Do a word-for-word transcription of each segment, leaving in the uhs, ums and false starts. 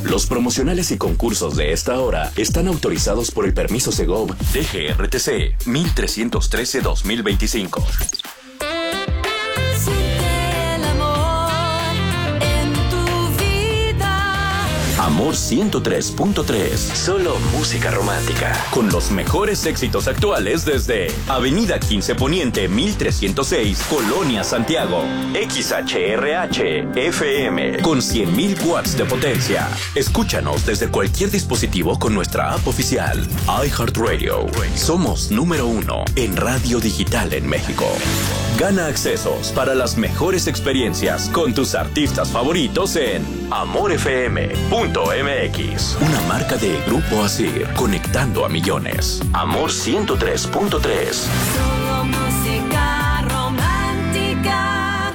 Los promocionales y concursos de esta hora están autorizados por el permiso Segov D G R T C mil trescientos trece guión dos mil veinticinco. Amor ciento tres punto tres. Solo música romántica. Con los mejores éxitos actuales desde Avenida quince Poniente mil trescientos seis, Colonia Santiago. X H R H F M con cien mil watts de potencia. Escúchanos desde cualquier dispositivo con nuestra app oficial. iHeartRadio. Somos número uno en radio digital en México. Gana accesos para las mejores experiencias con tus artistas favoritos en amor f m punto m x. Una marca de Grupo Asir, conectando a millones. Amor ciento tres punto tres. Solo música romántica.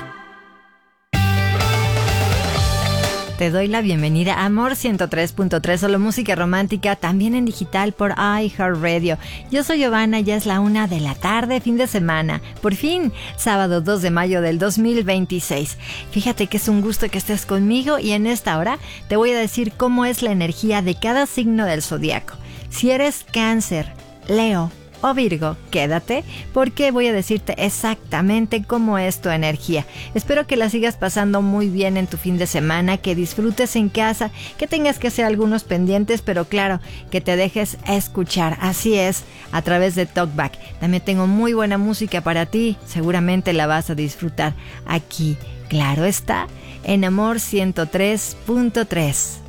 Te doy la bienvenida a Amor ciento tres punto tres, solo música romántica, también en digital por iHeartRadio. Yo soy Giovanna, ya es la una de la tarde, fin de semana. Por fin, sábado dos de mayo del dos mil veintiséis. Fíjate que es un gusto que estés conmigo y en esta hora te voy a decir cómo es la energía de cada signo del zodiaco. Si eres Cáncer, Leo o Virgo, quédate porque voy a decirte exactamente cómo es tu energía. Espero que la sigas pasando muy bien en tu fin de semana, que disfrutes en casa, que tengas que hacer algunos pendientes, pero claro, que te dejes escuchar. Así es, a través de Talkback. También tengo muy buena música para ti, seguramente la vas a disfrutar aquí. Claro está, en Amor ciento tres punto tres.